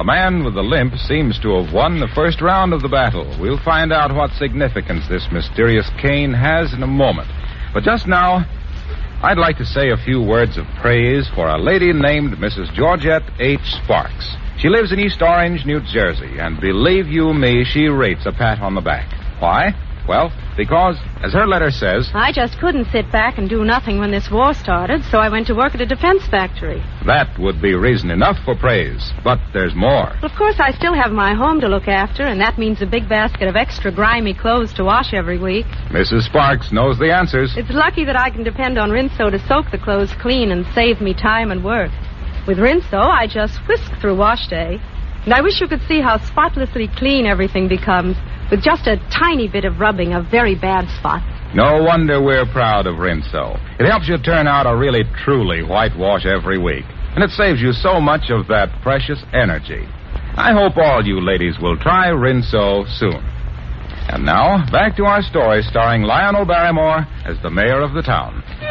The man with the limp seems to have won the first round of the battle. We'll find out what significance this mysterious cane has in a moment. But just now, I'd like to say a few words of praise for a lady named Mrs. Georgette H. Sparks. She lives in East Orange, New Jersey, and believe you me, she rates a pat on the back. Why? Well, because, as her letter says... I just couldn't sit back and do nothing when this war started, so I went to work at a defense factory. That would be reason enough for praise. But there's more. Well, of course, I still have my home to look after, and that means a big basket of extra grimy clothes to wash every week. Mrs. Sparks knows the answers. It's lucky that I can depend on Rinso to soak the clothes clean and save me time and work. With Rinso, I just whisk through wash day. And I wish you could see how spotlessly clean everything becomes with just a tiny bit of rubbing of very bad spots. No wonder we're proud of Rinso. It helps you turn out a really, truly white wash every week. And it saves you so much of that precious energy. I hope all you ladies will try Rinso soon. And now, back to our story starring Lionel Barrymore as the mayor of the town.